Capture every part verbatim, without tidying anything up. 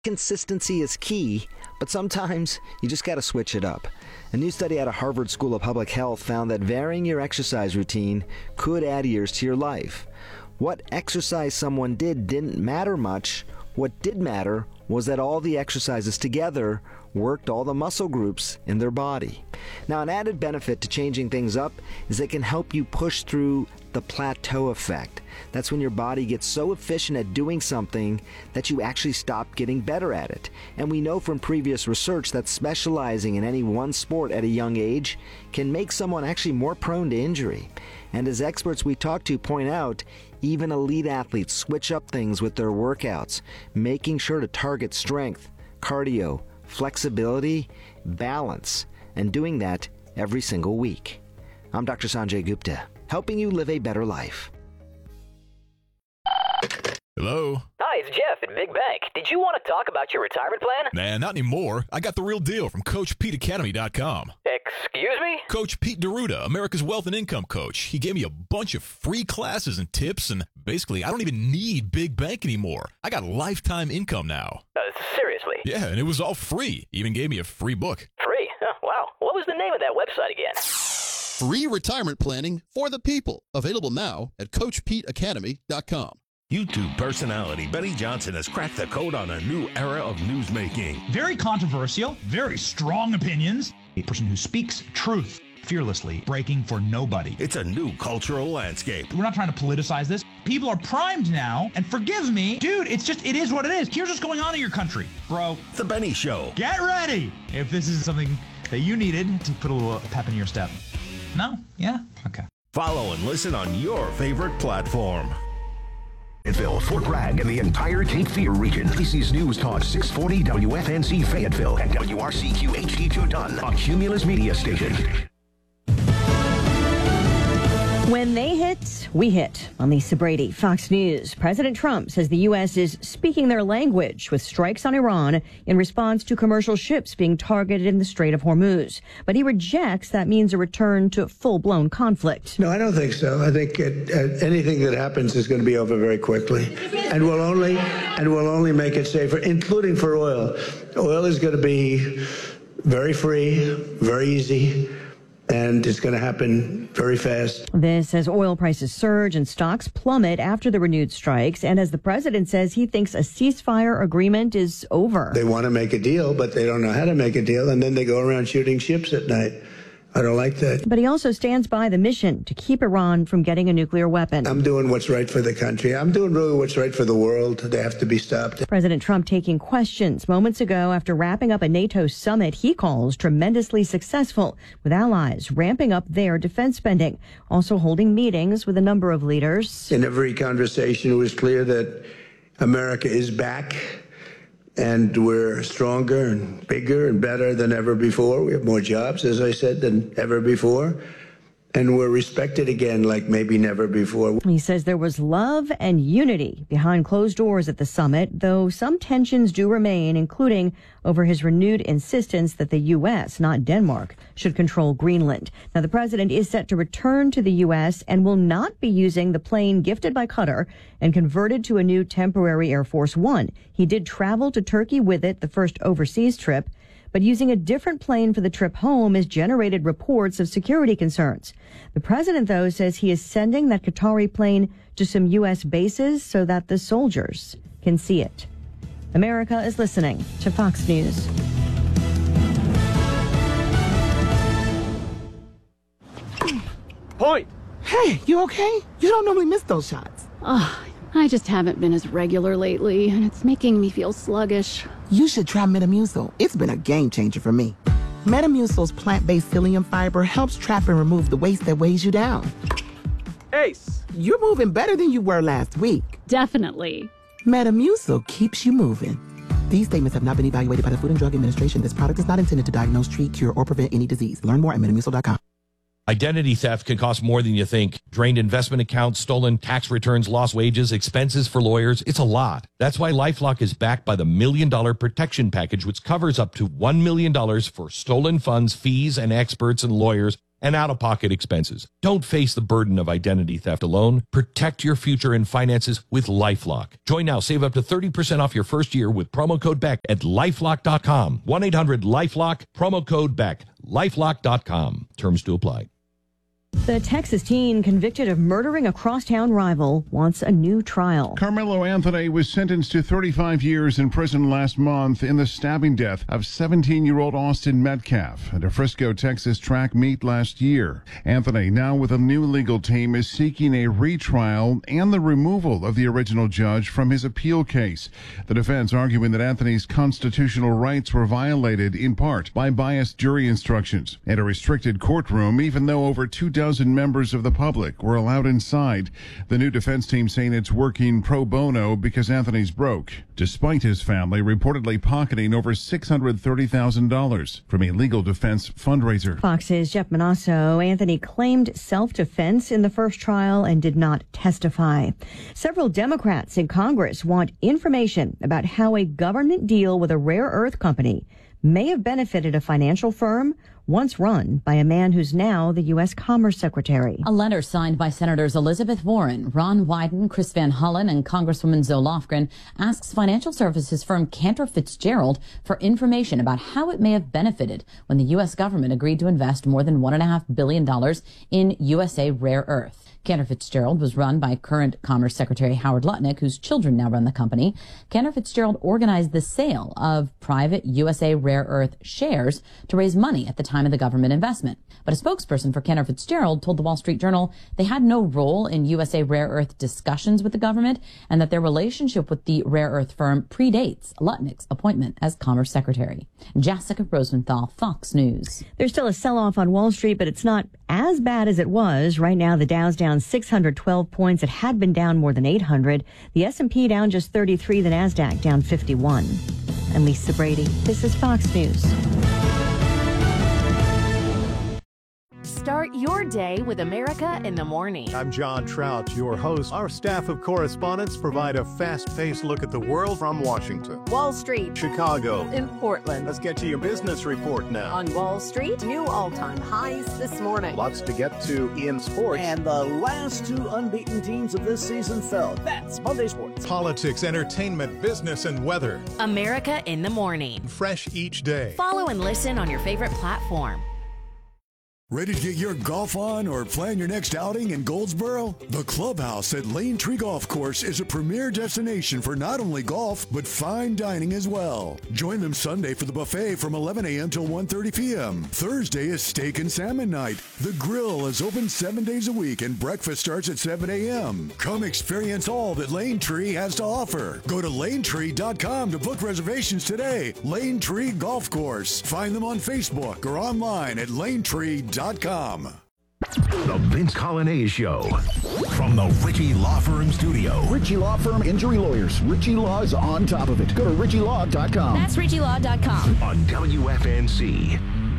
Consistency is key, but sometimes you just got to switch it up. A new study out of Harvard School of Public Health found that varying your exercise routine could add years to your life. What exercise someone did didn't matter much. What did matter was that all the exercises together worked all the muscle groups in their body. Now, an added benefit to changing things up is it can help you push through the plateau effect. That's when your body gets so efficient at doing something that you actually stop getting better at it. And we know from previous research that specializing in any one sport at a young age can make someone actually more prone to injury. And as experts we talk to point out, even elite athletes switch up things with their workouts, making sure to target strength, cardio, flexibility, balance, and doing that every single week. I'm Doctor Sanjay Gupta, helping you live a better life. Hello? Hi, it's Jeff at Big Bank. Did you want to talk about your retirement plan? Nah, not anymore. I got the real deal from Coach Pete Academy dot com. Excuse me? Coach Pete D'Arruda, America's Wealth and Income Coach. He gave me a bunch of free classes and tips, and basically, I don't even need Big Bank anymore. I got lifetime income now. Uh, seriously? Yeah, and it was all free. He even gave me a free book. Free? Oh, wow. What was the name of that website again? Free retirement planning for the people. Available now at Coach Pete Academy dot com. YouTube personality Benny Johnson has cracked the code on a new era of newsmaking. Very controversial, very strong opinions. A person who speaks truth fearlessly, breaking for nobody. It's a new cultural landscape. We're not trying to politicize this. People are primed now, and forgive me, dude, it's just, it is what it is. Here's what's going on in your country, bro. The Benny Show. Get ready if this is something that you needed to put a little pep in your step. No? Yeah? Okay. Follow and listen on your favorite platform. Fayetteville, Fort Bragg, and the entire Cape Fear region. This is News Talk six forty W F N C Fayetteville and W R C Q H D two Dunn, a Cumulus Media Station. When they hit, we hit. On Lisa Brady, Fox News. President Trump says the U S is speaking their language with strikes on Iran in response to commercial ships being targeted in the Strait of Hormuz. But he rejects that means a return to full-blown conflict. No, I don't think so. I think it, uh, anything that happens is going to be over very quickly, and will only and will only make it safer, including for oil. Oil is going to be very free, very easy, and it's going to happen very fast. This as oil prices surge and stocks plummet after the renewed strikes, and as the president says he thinks a ceasefire agreement is over. They want to make a deal, but they don't know how to make a deal, and then they go around shooting ships at night. I don't like that. But he also stands by the mission to keep Iran from getting a nuclear weapon. I'm doing what's right for the country. I'm doing really what's right for the world. They have to be stopped. President Trump taking questions moments ago after wrapping up a NATO summit he calls tremendously successful, with allies ramping up their defense spending, also holding meetings with a number of leaders. In every conversation, it was clear that America is back. And we're stronger and bigger and better than ever before. We have more jobs, as I said, than ever before. And we're respected again like maybe never before. He says there was love and unity behind closed doors at the summit, though some tensions do remain, including over his renewed insistence that the U S, not Denmark, should control Greenland. Now, the president is set to return to the U S and will not be using the plane gifted by Qatar and converted to a new temporary Air Force One. He did travel to Turkey with it, the first overseas trip, but using a different plane for the trip home has generated reports of security concerns. The president, though, says he is sending that Qatari plane to some U S bases so that the soldiers can see it. America is listening to Fox News. Point! Hey, you okay? You don't normally miss those shots. Oh, I just haven't been as regular lately, and it's making me feel sluggish. You should try Metamucil. It's been a game changer for me. Metamucil's plant-based psyllium fiber helps trap and remove the waste that weighs you down. Ace, you're moving better than you were last week. Definitely. Metamucil keeps you moving. These statements have not been evaluated by the Food and Drug Administration. This product is not intended to diagnose, treat, cure, or prevent any disease. Learn more at metamucil dot com. Identity theft can cost more than you think. Drained investment accounts, stolen tax returns, lost wages, expenses for lawyers. It's a lot. That's why LifeLock is backed by the Million Dollar Protection Package, which covers up to one million dollars for stolen funds, fees, and experts and lawyers and out-of-pocket expenses. Don't face the burden of identity theft alone. Protect your future and finances with LifeLock. Join now. Save up to thirty percent off your first year with promo code Beck at lifelock dot com. one eight hundred lifelock, promo code Beck. lifelock dot com. Terms to apply. The Texas teen convicted of murdering a crosstown rival wants a new trial. Carmelo Anthony was sentenced to thirty-five years in prison last month in the stabbing death of seventeen-year-old Austin Metcalf at a Frisco, Texas track meet last year. Anthony, now with a new legal team, is seeking a retrial and the removal of the original judge from his appeal case. The defense arguing that Anthony's constitutional rights were violated in part by biased jury instructions and a restricted courtroom, even though over two dozen members of the public were allowed inside. The new defense team saying it's working pro bono because Anthony's broke, despite his family reportedly pocketing over six hundred thirty thousand dollars from a legal defense fundraiser. Fox's Jeff Manasso. Anthony claimed self-defense in the first trial and did not testify. Several Democrats in Congress want information about how a government deal with a rare earth company may have benefited a financial firm once run by a man who's now the U S Commerce Secretary. A letter signed by Senators Elizabeth Warren, Ron Wyden, Chris Van Hollen, and Congresswoman Zoe Lofgren asks financial services firm Cantor Fitzgerald for information about how it may have benefited when the U S government agreed to invest more than one point five billion dollars in U S A Rare Earth. Cantor Fitzgerald was run by current Commerce Secretary Howard Lutnick, whose children now run the company. Cantor Fitzgerald organized the sale of private U S A Rare Earth shares to raise money at the time of the government investment. But a spokesperson for Cantor Fitzgerald told the Wall Street Journal they had no role in U S A Rare Earth discussions with the government and that their relationship with the rare earth firm predates Lutnick's appointment as Commerce Secretary. Jessica Rosenthal, Fox News. There's still a sell-off on Wall Street, but it's not as bad as it was. Right now, the Dow's down six hundred twelve points. It had been down more than eight hundred. The S and P down just thirty-three. The NASDAQ down fifty-one. I'm Lisa Brady. This is Fox News. Start your day with America in the Morning. I'm John Trout, your host. Our staff of correspondents provide a fast-paced look at the world from Washington, Wall Street, Chicago, and Portland. Let's get to your business report now. On Wall Street, new all-time highs this morning. Lots to get to in sports. And the last two unbeaten teams of this season fell. That's Monday Sports. Politics, entertainment, business, and weather. America in the Morning. Fresh each day. Follow and listen on your favorite platform. Ready to get your golf on or plan your next outing in Goldsboro? The Clubhouse at Lane Tree Golf Course is a premier destination for not only golf, but fine dining as well. Join them Sunday for the buffet from eleven a.m. till one thirty p.m. Thursday is steak and salmon night. The grill is open seven days a week and breakfast starts at seven a.m. Come experience all that Lane Tree has to offer. Go to lane tree dot com to book reservations today. Lane Tree Golf Course. Find them on Facebook or online at lane tree dot com. The Vince Colonnese Show from the Ritchie Law Firm Studio. Ritchie Law Firm Injury Lawyers. Ritchie Law's on top of it. Go to ritchie law dot com. That's ritchie law dot com. On W F N C.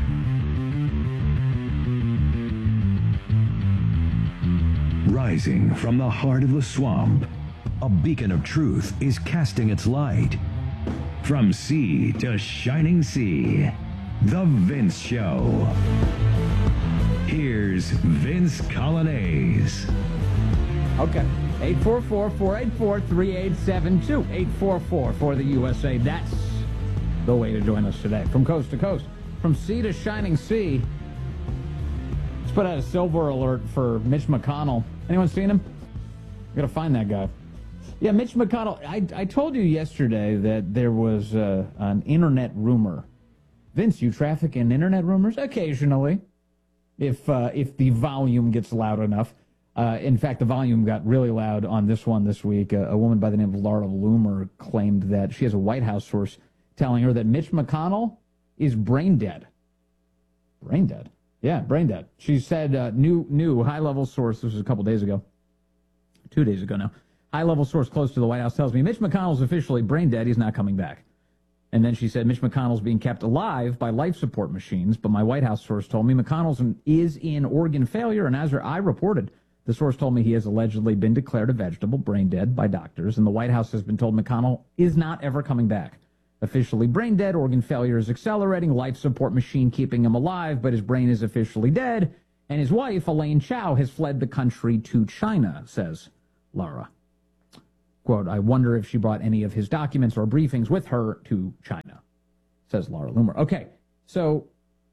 Rising from the heart of the swamp, a beacon of truth is casting its light. From sea to shining sea, The Vince Show. Here's Vince Colonnese. Okay. eight four four, four eight four, three eight seven two. eight four four for the U S A. That's the way to join us today. From coast to coast. From sea to shining sea. Let's put out a silver alert for Mitch McConnell. Anyone seen him? We gotta find that guy. Yeah, Mitch McConnell. I, I told you yesterday that there was uh, an internet rumor. Vince, you traffic in internet rumors? Occasionally. If uh, if the volume gets loud enough. Uh, in fact, the volume got really loud on this one this week. Uh, a woman by the name of Laura Loomer claimed that she has a White House source telling her that Mitch McConnell is brain dead. Brain dead? Yeah, brain dead. She said, uh, new, new high-level source, this was a couple days ago, two days ago now, high-level source close to the White House tells me Mitch McConnell's officially brain dead. He's not coming back. And then she said, Mitch McConnell's being kept alive by life support machines, but my White House source told me McConnell's in, is in organ failure, and as I reported, the source told me he has allegedly been declared a vegetable, brain dead, by doctors, and the White House has been told McConnell is not ever coming back. Officially brain dead, organ failure is accelerating, life support machine keeping him alive, but his brain is officially dead, And his wife, Elaine Chao, has fled the country to China, says Laura. Quote, I wonder if she brought any of his documents or briefings with her to China, says Laura Loomer. Okay, so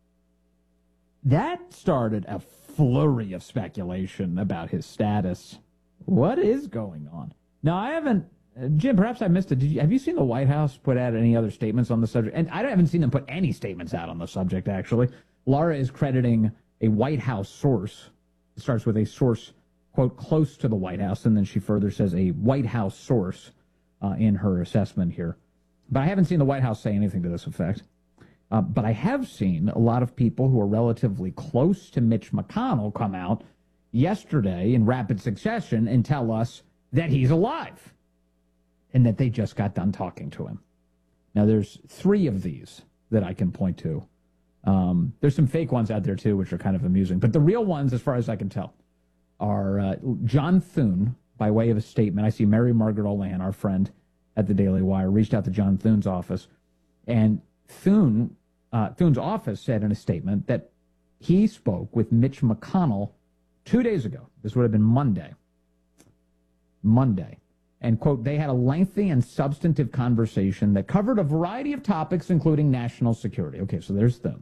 that started a flurry of speculation about his status. What is going on? Now, I haven't, uh, Jim, perhaps I missed it. Did you, have you seen the White House put out any other statements on the subject? And I haven't seen them put any statements out on the subject, actually. Laura is crediting a White House source. It starts with a source, quote, close to the White House, and then she further says a White House source uh, in her assessment here. But I haven't seen the White House say anything to this effect. Uh, but I have seen a lot of people who are relatively close to Mitch McConnell come out yesterday in rapid succession and tell us that he's alive and that they just got done talking to him. Now, there's three of these that I can point to. Um, there's some fake ones out there, too, which are kind of amusing. But the real ones, as far as I can tell, are uh, John Thune, by way of a statement. I see Mary Margaret Olahan, our friend at the Daily Wire, reached out to John Thune's office. And Thune, uh, Thune's office said in a statement that he spoke with Mitch McConnell two days ago. This would have been Monday. Monday. And, quote, they had a lengthy and substantive conversation that covered a variety of topics, including national security. Okay, so there's Thune.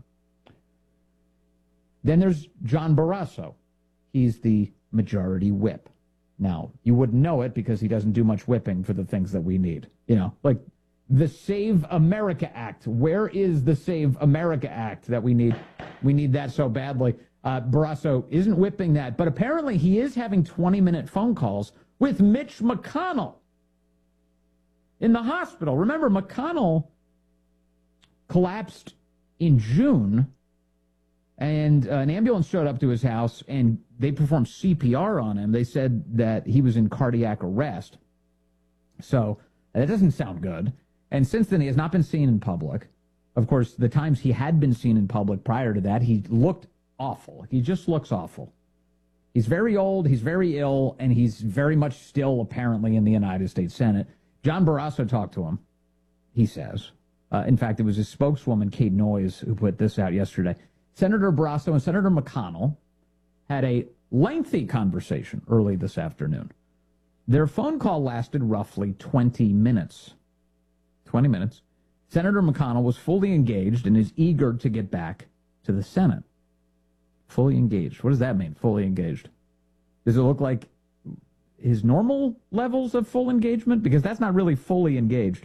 Then there's John Barrasso. He's the majority whip. Now, you wouldn't know it because he doesn't do much whipping for the things that we need. You know, like the Save America Act. Where is the Save America Act that we need? We need that so badly. Uh, Barrasso isn't whipping that, but apparently he is having twenty-minute phone calls with Mitch McConnell in the hospital. Remember, McConnell collapsed in June, and uh, an ambulance showed up to his house, and they performed C P R on him. They said that he was in cardiac arrest. So that doesn't sound good. And since then, he has not been seen in public. Of course, the times he had been seen in public prior to that, he looked awful. He just looks awful. He's very old, he's very ill, and he's very much still apparently in the United States Senate. John Barrasso talked to him, he says. Uh, in fact, it was his spokeswoman, Kate Noyes, who put this out yesterday. Senator Barrasso and Senator McConnell had a lengthy conversation early this afternoon. Their phone call lasted roughly twenty minutes. twenty minutes. Senator McConnell was fully engaged and is eager to get back to the Senate. Fully engaged. What does that mean, fully engaged? Does it look like his normal levels of full engagement? Because that's not really fully engaged.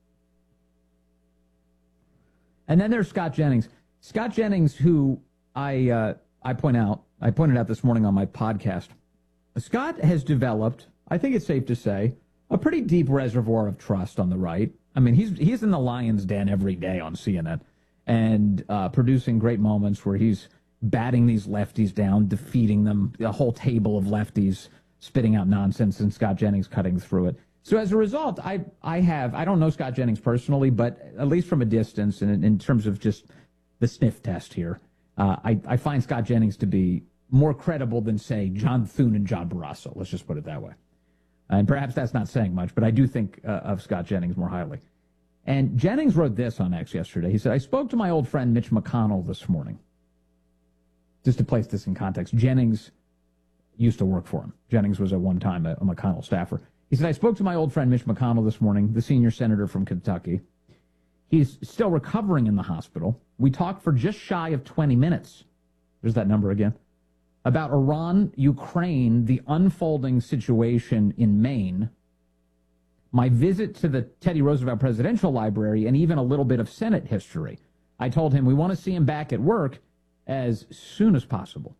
And then there's Scott Jennings. Scott Jennings, who I uh, I point out, I pointed out this morning on my podcast. Scott has developed, I think it's safe to say, a pretty deep reservoir of trust on the right. I mean, he's he's in the lion's den every day on C N N and uh, producing great moments where he's batting these lefties down, defeating them, a whole table of lefties spitting out nonsense, and Scott Jennings cutting through it. So as a result, I I have, I don't know Scott Jennings personally, but at least from a distance, and in, in terms of just the sniff test here, uh, I, I find Scott Jennings to be more credible than, say, John Thune and John Barrasso. Let's just put it that way. And perhaps that's not saying much, but I do think uh, of Scott Jennings more highly. And Jennings wrote this on X yesterday. He said, I spoke to my old friend Mitch McConnell this morning. Just to place this in context, Jennings used to work for him. Jennings was at one time a, a McConnell staffer. He said, I spoke to my old friend Mitch McConnell this morning, the senior senator from Kentucky. He's still recovering in the hospital. We talked for just shy of twenty minutes. There's that number again. About Iran, Ukraine, the unfolding situation in Maine, my visit to the Teddy Roosevelt Presidential Library, and even a little bit of Senate history. I told him we want to see him back at work as soon as possible.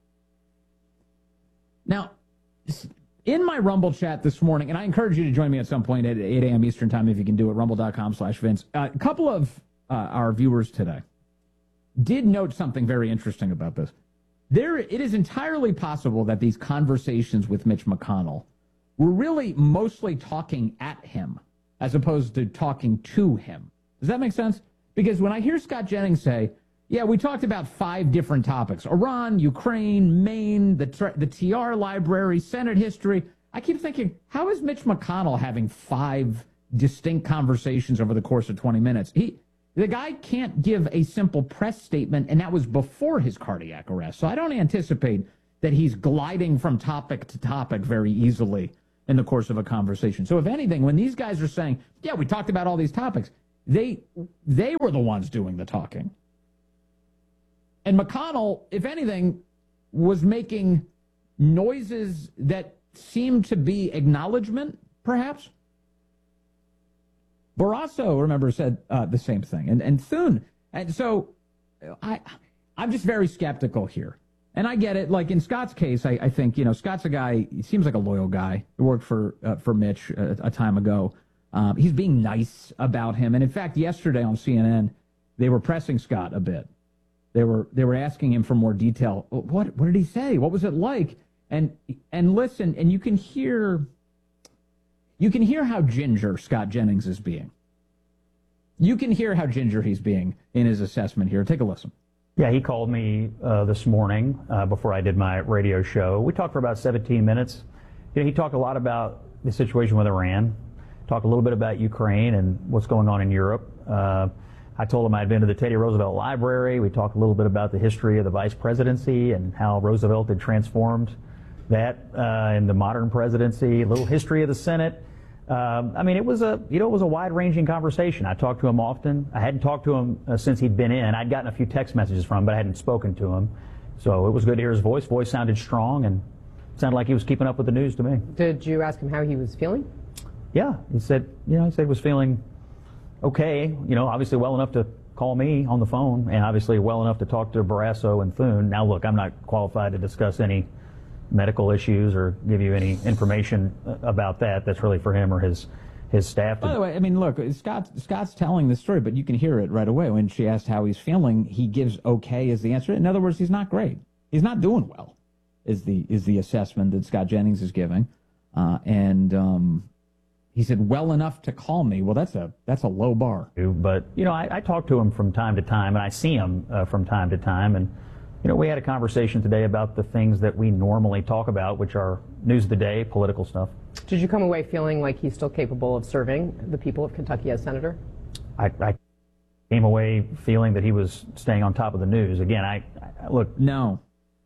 Now, in my Rumble chat this morning, and I encourage you to join me at some point at eight a.m. Eastern Time if you can do it, rumble.com slash Vince. Uh, a couple of uh, our viewers today did note something very interesting about this. There, it is entirely possible that these conversations with Mitch McConnell were really mostly talking at him as opposed to talking to him. Does that make sense? Because when I hear Scott Jennings say, yeah, we talked about five different topics, Iran, Ukraine, Maine, the, the T R library, Senate history, I keep thinking, how is Mitch McConnell having five distinct conversations over the course of twenty minutes? He, the guy can't give a simple press statement, and that was before his cardiac arrest. So I don't anticipate that he's gliding from topic to topic very easily in the course of a conversation. So if anything, when these guys are saying, yeah, we talked about all these topics, they they were the ones doing the talking. And McConnell, if anything, was making noises that seemed to be acknowledgement, perhaps. Barrasso, remember, said uh, the same thing. And, and Thune. And so I, I'm just very skeptical here. And I get it. Like in Scott's case, I, I think, you know, Scott's a guy, he seems like a loyal guy. He worked for uh, for Mitch a, a time ago. Um, he's being nice about him. And in fact, yesterday on C N N, they were pressing Scott a bit. They were they were asking him for more detail. What what did he say? What was it like? And and listen, and you can hear you can hear how ginger Scott Jennings is being. You can hear how ginger he's being in his assessment here. Take a listen. Yeah, he called me uh, this morning uh, before I did my radio show. We talked for about seventeen minutes. You know, he talked a lot about the situation with Iran, talked a little bit about Ukraine and what's going on in Europe. Uh, I told him I'd been to the Teddy Roosevelt Library. We talked a little bit about the history of the vice presidency and how Roosevelt had transformed that uh, in the modern presidency, a little history of the Senate. Um, I mean, it was a, you know, it was a wide-ranging conversation. I talked to him often. I hadn't talked to him uh, since he'd been in. I'd gotten a few text messages from him, but I hadn't spoken to him. So it was good to hear his voice. Voice sounded strong and sounded like he was keeping up with the news to me. Did you ask him how he was feeling? Yeah, he said, you know, he said he was feeling okay, you know, obviously well enough to call me on the phone and obviously well enough to talk to Barrasso and Thune. Now, look, I'm not qualified to discuss any medical issues or give you any information about that. That's really for him or his his staff. By the way, I mean, look, Scott, Scott's telling the story, but you can hear it right away. When she asked how he's feeling, he gives okay as the answer. In other words, he's not great. He's not doing well, is the is the assessment that Scott Jennings is giving. Uh, and um, he said, well enough to call me. Well, that's a that's a low bar. But, you know, I, I talk to him from time to time, and I see him uh, from time to time. And, you know, we had a conversation today about the things that we normally talk about, which are news of the day, political stuff. Did you come away feeling like he's still capable of serving the people of Kentucky as senator? I, I came away feeling that he was staying on top of the news. Again, I, I look. No.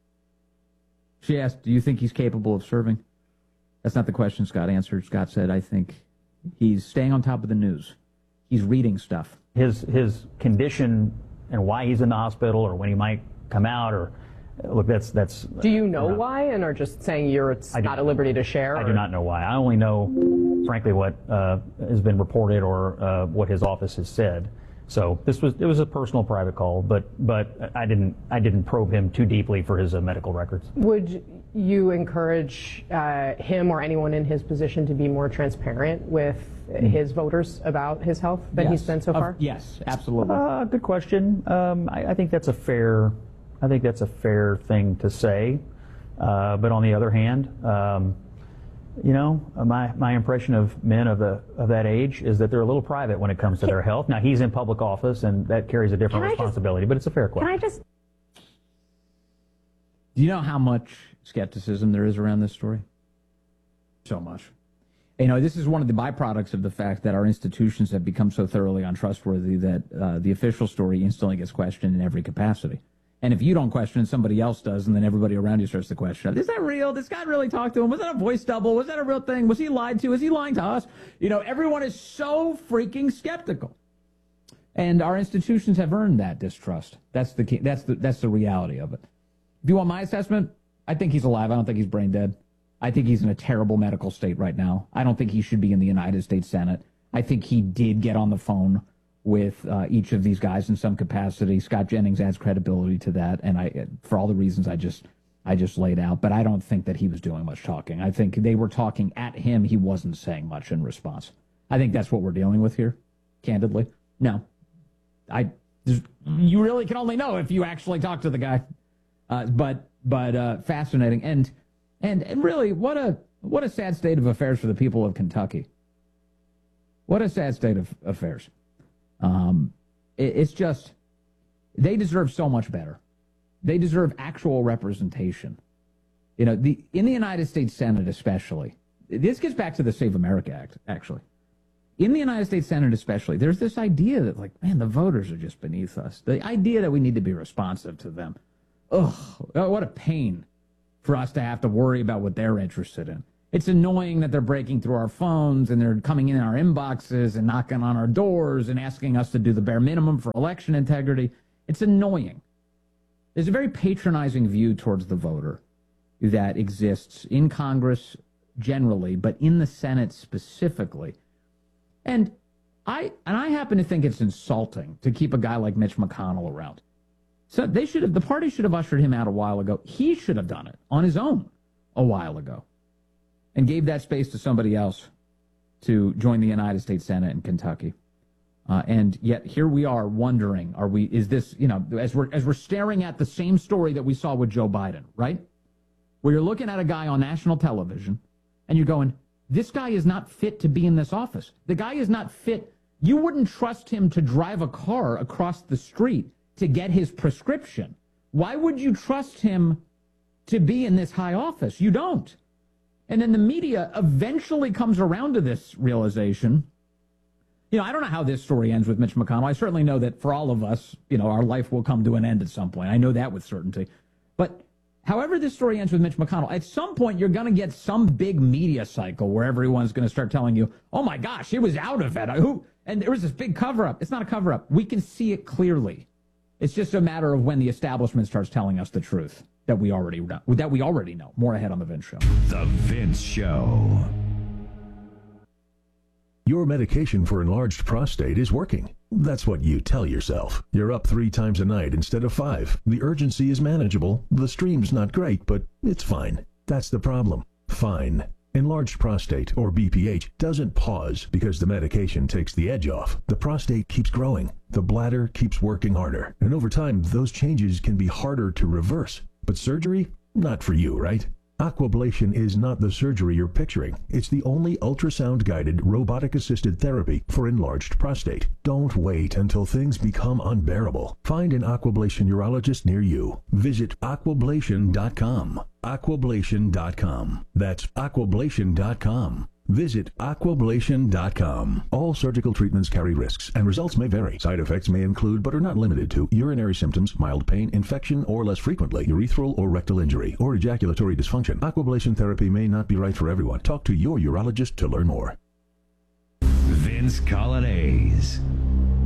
She asked, do you think he's capable of serving? That's not the question Scott answered. Scott said, I think he's staying on top of the news. He's reading stuff. His his condition and why he's in the hospital or when he might come out or look, that's that's. Do you know why, and are just saying you're it's not at liberty to share? I or? do not know why. I only know, frankly, what uh, has been reported or uh, what his office has said. So this was it was a personal, private call, but but I didn't I didn't probe him too deeply for his uh, medical records. Would you encourage uh, him or anyone in his position to be more transparent with mm-hmm. his voters about his health than yes. he's been so far? Uh, yes, absolutely. Uh, good question. Um, I, I think that's a fair. I think that's a fair thing to say. Uh, but on the other hand, um, you know, my my impression of men of the of that age is that they're a little private when it comes to their health. Now he's in public office, and that carries a different responsibility. Just, but it's a fair question. Can I just? Do you know how much skepticism there is around this story? So much. You know, this is one of the byproducts of the fact that our institutions have become so thoroughly untrustworthy that uh, the official story instantly gets questioned in every capacity. And if you don't question it, somebody else does, and then everybody around you starts to question it. Is that real? Did Scott really talk to him? Was that a voice double? Was that a real thing? Was he lied to? Is he lying to us? You know, everyone is so freaking skeptical. And our institutions have earned that distrust. That's the key, that's the that's the reality of it. If you want my assessment, I think he's alive. I don't think he's brain dead. I think he's in a terrible medical state right now. I don't think he should be in the United States Senate. I think he did get on the phone with uh, each of these guys in some capacity. Scott Jennings adds credibility to that, and I, for all the reasons I just I just laid out. But I don't think that he was doing much talking. I think they were talking at him. He wasn't saying much in response. I think that's what we're dealing with here, candidly. No, I you really can only know if you actually talk to the guy. Uh, but but uh, fascinating, and, and and really, what a what a sad state of affairs for the people of Kentucky. What a sad state of affairs. Um, it, it's just, they deserve so much better. They deserve actual representation. You know, the in the United States Senate especially, this gets back to the Save America Act, actually. In the United States Senate especially, there's this idea that, like, man, the voters are just beneath us. The idea that we need to be responsive to them. Ugh, what a pain for us to have to worry about what they're interested in. It's annoying that they're breaking through our phones and they're coming in our inboxes and knocking on our doors and asking us to do the bare minimum for election integrity. It's annoying. There's a very patronizing view towards the voter that exists in Congress generally, but in the Senate specifically. And I and I happen to think it's insulting to keep a guy like Mitch McConnell around. So they should have, the party should have ushered him out a while ago. He should have done it on his own a while ago and gave that space to somebody else to join the United States Senate in Kentucky. Uh, and yet here we are wondering, are we, is this, you know, as we're, as we're staring at the same story that we saw with Joe Biden, right? Where you're looking at a guy on national television and you're going, this guy is not fit to be in this office. The guy is not fit. You wouldn't trust him to drive a car across the street to get his prescription. Why would you trust him to be in this high office? You don't. And then the media eventually comes around to this realization. You know, I don't know how this story ends with Mitch McConnell. I certainly know that for all of us, you know, our life will come to an end at some point. I know that with certainty. But however this story ends with Mitch McConnell, at some point you're going to get some big media cycle where everyone's going to start telling you, oh my gosh, he was out of it. Who? And there was this big cover-up. It's not a cover-up. We can see it clearly. It's just a matter of when the establishment starts telling us the truth that we already know. That we already know. More ahead on The Vince Show. The Vince Show. Your medication for enlarged prostate is working. That's what you tell yourself. You're up three times a night instead of five. The urgency is manageable. The stream's not great, but it's fine. That's the problem. Fine. Enlarged prostate, or B P H, doesn't pause because the medication takes the edge off. The prostate keeps growing. The bladder keeps working harder. And over time, those changes can be harder to reverse. But surgery? Not for you, right? Aquablation is not the surgery you're picturing. It's the only ultrasound-guided, robotic-assisted therapy for enlarged prostate. Don't wait until things become unbearable. Find an Aquablation urologist near you. Visit aquablation dot com. aquablation dot com. That's aquablation dot com. Visit aquablation dot com. All surgical treatments carry risks, and results may vary. Side effects may include, but are not limited to, urinary symptoms, mild pain, infection, or less frequently, urethral or rectal injury, or ejaculatory dysfunction. Aquablation therapy may not be right for everyone. Talk to your urologist to learn more. Vince Coglianese.